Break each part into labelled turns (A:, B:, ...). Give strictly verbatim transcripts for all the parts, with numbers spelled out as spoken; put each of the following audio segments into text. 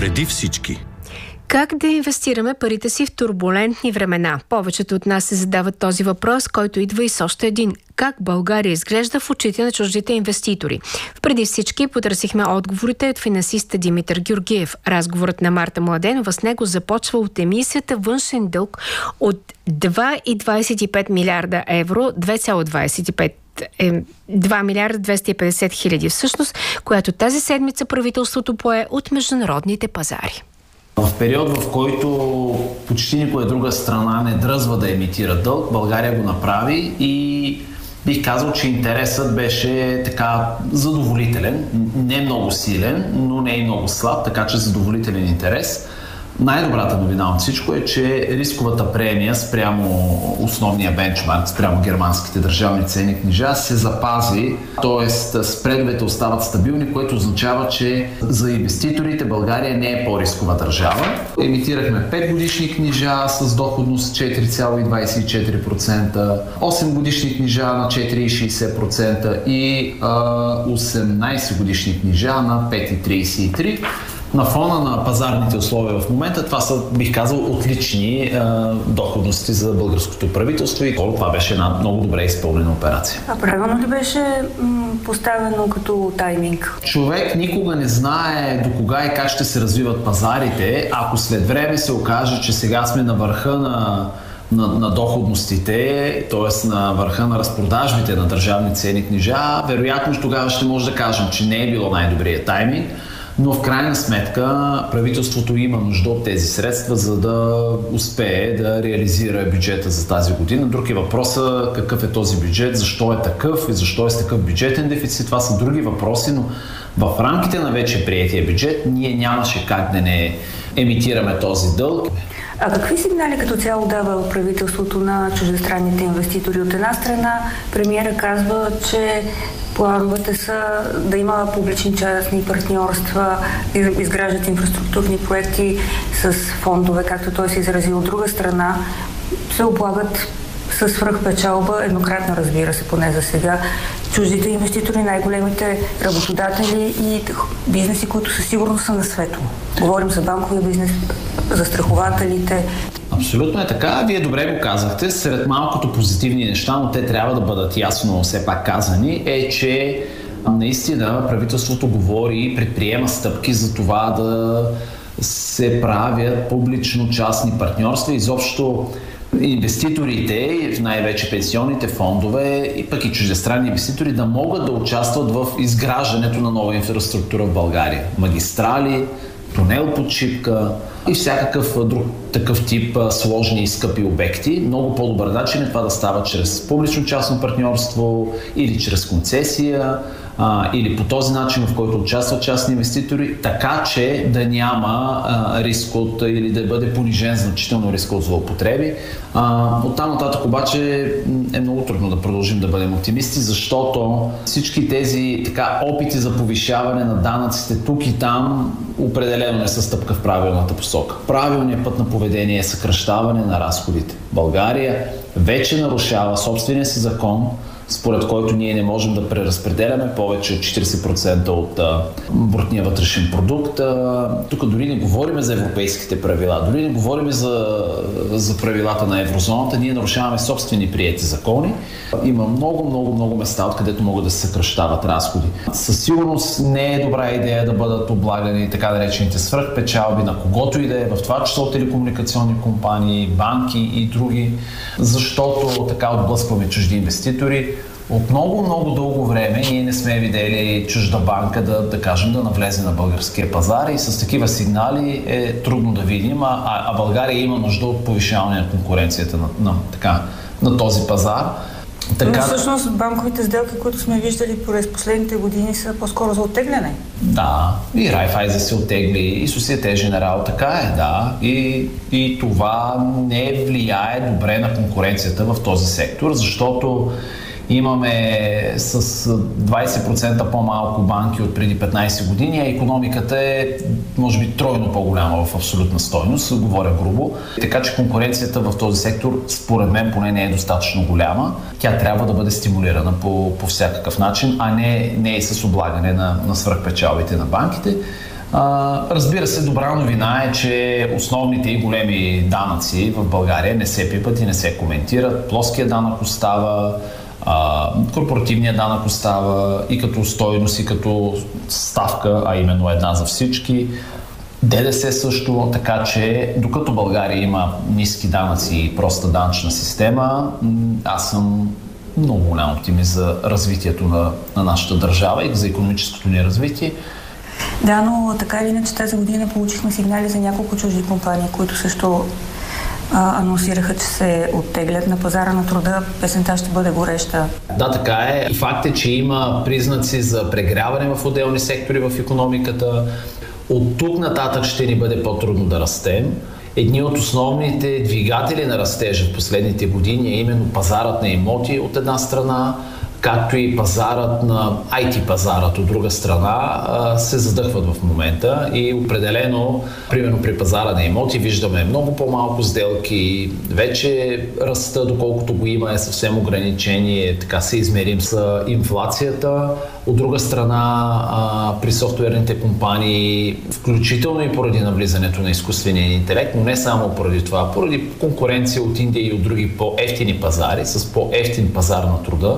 A: Преди всички.
B: Как да инвестираме парите си в турбулентни времена? Повечето от нас се задават този въпрос, който идва и с още един. Как България изглежда в очите на чуждите инвеститори? Преди всички потърсихме отговорите от финансиста Димитър Георгиев. Разговорът на Марта Младенова с него започва от емисията външен дълг от два цяло двадесет и пет милиарда евро, две цяло двадесет и пет е два милиарда двеста и петдесет хиляди всъщност, която тази седмица правителството пое от международните пазари.
C: В период, в който почти никоя друга страна не дръзва да емитира дълг, България го направи и бих казал, че интересът беше така задоволителен, не много силен, но не и много слаб, така че задоволителен интерес. Най-добрата новина от всичко е, че рисковата премия спрямо основния бенчмарк, спрямо германските държавни ценни книжа се запази, т.е. спредовете остават стабилни, което означава, че за инвеститорите България не е по-рискова държава. Емитирахме пет годишни книжа с доходност четири цяло двадесет и четири процента, осем годишни книжа на четири цяло шестдесет процента и а, осемнадесет годишни книжа на пет цяло тридесет и три процента. На фона на пазарните условия в момента, това са, бих казал, отлични е, доходности за българското правителство и това беше една много добре изпълнена операция.
D: А правилно ли беше м- поставено като тайминг?
C: Човек никога не знае до кога и как ще се развиват пазарите. Ако след време се окаже, че сега сме на върха на На, на доходностите, т.е. на върха на разпродажбите на държавни ценни книжа, вероятно тогава ще може да кажем, че не е било най-добрият тайминг, но в крайна сметка правителството има нужда от тези средства, за да успее да реализира бюджета за тази година. Друг е въпросът какъв е този бюджет, защо е такъв и защо е с такъв бюджетен дефицит. Това са други въпроси, но в рамките на вече приетия бюджет ние нямаше как да не емитираме този дълг.
D: А какви сигнали като цяло дава правителството на чуждестранните инвеститори? От една страна премиера казва, че плановете са да има публични частни партньорства, изграждат инфраструктурни проекти с фондове, както той се изрази. От друга страна се облагат с свръхпечалба, еднократно, разбира се, поне за сега, чуждите инвеститори, най-големите работодатели и бизнеси, които със сигурност са на светло. Говорим за банковия бизнес, за страхователите.
C: Абсолютно е така. Вие добре го казахте. Сред малкото позитивни неща, но те трябва да бъдат ясно все пак казани, е, че наистина правителството говори и предприема стъпки за това да се правят публично-частни партньорства. Изобщо инвеститорите, най-вече пенсионните фондове и пък и чуждестранни инвеститори да могат да участват в изграждането на нова инфраструктура в България. Магистрали, тунел под Шипка и всякакъв друг такъв тип сложни и скъпи обекти. Много по-добър начин е това да става чрез публично-частно партньорство или чрез концесия, а, или по този начин, в който участват частни инвеститори, така че да няма а, риск от, или да бъде понижен значително риск от злоупотреби. А, оттам нататък обаче е много трудно да продължим да бъдем оптимисти, защото всички тези така, опити за повишаване на данъците тук и там определено не са стъпка в правилната посока. Правилният път на поведение е съкращаване на разходите. България вече нарушава собствения си закон, според който ние не можем да преразпределяме повече от четиридесет процента от а, брутния вътрешен продукт. А, тук дори не говорим за европейските правила, дори не говорим за, за правилата на еврозоната, ние нарушаваме собствени приети закони. Има много, много, много места, откъдето могат да се съкращават разходи. Със сигурност не е добра идея да бъдат облагани така наречените свръхпечалби на когото и да е, в това число телекомуникационни компании, банки и други, защото така отблъскваме чужди инвеститори. От много, много дълго време ние не сме видели чужда банка да, да кажем, да навлезе на българския пазар и с такива сигнали е трудно да видим, а, а България има нужда от повишаване на конкуренцията на, на, така, на този пазар.
D: Така... Но всъщност банковите сделки, които сме виждали през последните години, са по-скоро за оттегляне.
C: Да, и Райфайзен се оттегли, и Сосиете Женерал, така е, да. И, и това не влияе добре на конкуренцията в този сектор, защото имаме с двадесет процента по-малко банки от преди петнадесет години, а икономиката е, може би, тройно по-голяма в абсолютна стойност, говоря грубо. Така че конкуренцията в този сектор, според мен, поне не е достатъчно голяма. Тя трябва да бъде стимулирана по, по всякакъв начин, а не, не е с облагане на, на свръхпечалбите на банките. А, разбира се, добра новина е, че основните и големи данъци в България не се пипат и не се коментират. Плоският данък остава, а, корпоративният данък остава и като стойност, и като ставка, а именно една за всички. ДДС също, така че докато България има ниски данъци и проста данъчна система, аз съм много голям оптимист за развитието на, на нашата държава и за икономическото ни развитие.
D: Да, но така или иначе тази година получихме сигнали за няколко чужди компании, които също а, анонсираха, че се оттеглят на пазара на труда. Песента ще бъде гореща.
C: Да, така е. И факт е, че има признаци за прегряване в отделни сектори в икономиката. От тук нататък ще ни бъде по-трудно да растем. Едни от основните двигатели на растежа в последните години е именно пазарът на имоти от една страна, както и пазарът на ай ти пазарът от друга страна се задъхват в момента и определено, примерно при пазара на имоти виждаме много по-малко сделки, вече ръста, доколкото го има, е съвсем ограничение, така се измерим с инфлацията. От друга страна, при софтуерните компании, включително и поради навлизането на изкуствения интелект, но не само поради това, поради конкуренция от Индия и от други по-евтини пазари, с по-евтин пазар на труда,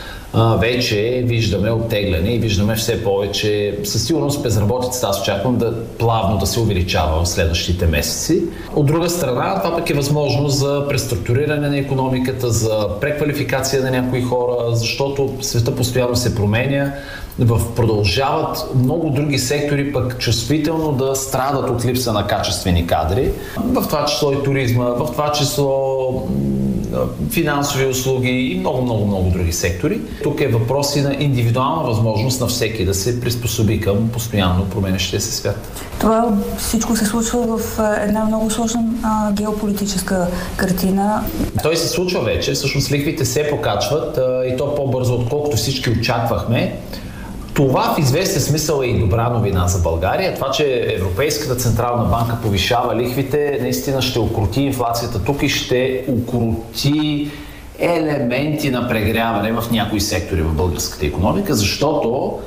C: вече виждаме оттегляне и виждаме все повече. Със сигурност безработицата аз очаквам да плавно да се увеличава в следващите месеци. От друга страна, това пък е възможност за преструктуриране на икономиката, за преквалификация на някои хора, защото света постоянно се променя. В продължават много други сектори пък чувствително да страдат от липса на качествени кадри. В това число и туризма, в това число финансови услуги и много-много-много други сектори. Тук е въпрос и на индивидуална възможност на всеки да се приспособи към постоянно променящия се свят.
D: Това всичко се случва в една много сложна а, геополитическа картина.
C: Той се случва вече, всъщност лихвите се покачват а, и то по-бързо, отколкото всички очаквахме. Това в известен смисъл е и добра новина за България. Това, че Европейската централна банка повишава лихвите, наистина ще укрути инфлацията тук и ще укрути елементи на прегряване в някои сектори в българската икономика, защото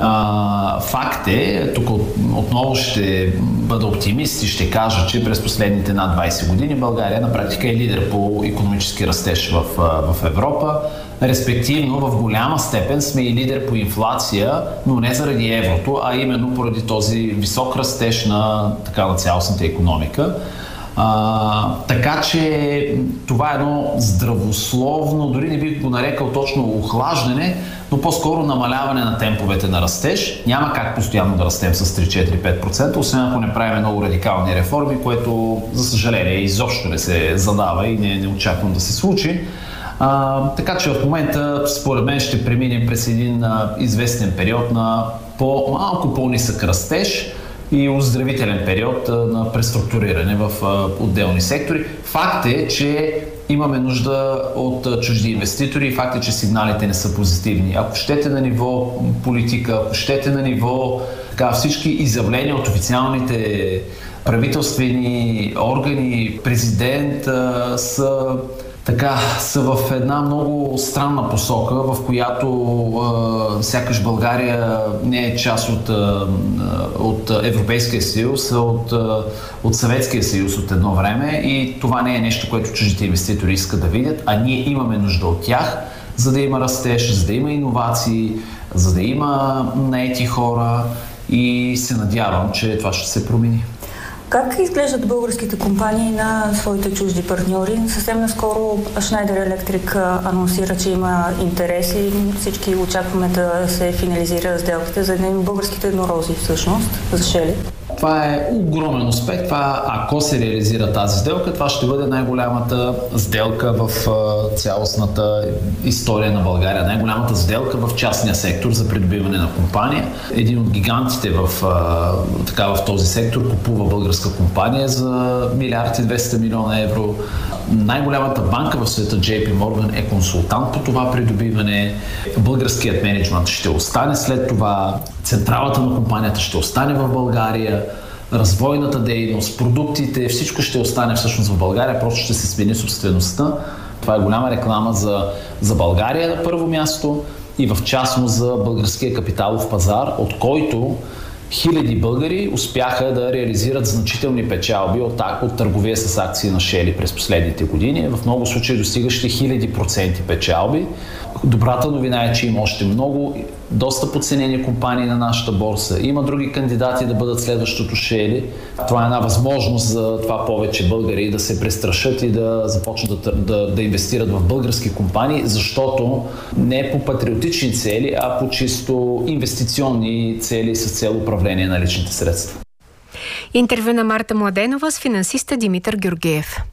C: а, факт е, тук отново ще бъда оптимист и ще кажа, че през последните над двайсет години България на практика е лидер по икономически растеж в, в Европа. Респективно, в голяма степен сме и лидер по инфлация, но не заради еврото, а именно поради този висок растеж на, така, на цялостната икономика. А, така че това е едно здравословно, дори не бих го нарекал точно охлаждане, но по-скоро намаляване на темповете на растеж. Няма как постоянно да растем с три, четири, пет процента, освен ако не правим много радикални реформи, което за съжаление изобщо не се задава и не, не очаквам да се случи. А, така че в момента, според мен, ще преминем през един а, известен период на по, малко по-нисък растеж и оздравителен период а, на преструктуриране в а, отделни сектори. Факт е, че имаме нужда от а, чужди инвеститори и факт е, че сигналите не са позитивни. Ако щете на ниво политика, ако щете на ниво така, всички изявления от официалните правителствени органи, президент а, са така са в една много странна посока, в която е, сякаш България не е част от, е, от Европейския съюз, а от, е, от Съветския съюз от едно време и това не е нещо, което чуждите инвеститори искат да видят, а ние имаме нужда от тях, за да има растеж, за да има иновации, за да има наети хора и се надявам, че това ще се промени.
D: Как изглеждат българските компании на своите чужди партньори? Съвсем наскоро Schneider Electric анонсира, че има интерес и всички очакваме да се финализира сделките за едни българските еднорози всъщност, за Шели.
C: Това е огромен успех. Това, ако се реализира тази сделка, това ще бъде най-голямата сделка в цялостната история на България. Най-голямата сделка в частния сектор за придобиване на компания. Един от гигантите в, така, в този сектор купува българска компания за милиард и двеста милиона евро. Най-голямата банка в света, Джей Пи Morgan, е консултант по това придобиване. Българският мениджмънт ще остане след това. Централата на компанията ще остане в България. Развойната дейност, продуктите, всичко ще остане всъщност в България, просто ще се смени собствеността. Това е голяма реклама за, за България на първо място и в частност за българския капиталов пазар, от който Хиляди българи успяха да реализират значителни печалби от, от търговия с акции на Shell през последните години. В много случаи достигащи хиляди проценти печалби. Добрата новина е, че има още много доста подценени компании на нашата борса. Има други кандидати да бъдат следващото Shell. Това е една възможност за това повече българи да се престрашат и да започнат да, да, да инвестират в български компании, защото не по патриотични цели, а по чисто инвестиционни цели с цел управление на личните средства.
B: Интервю на Марта Младенова с финансиста Димитър Георгиев.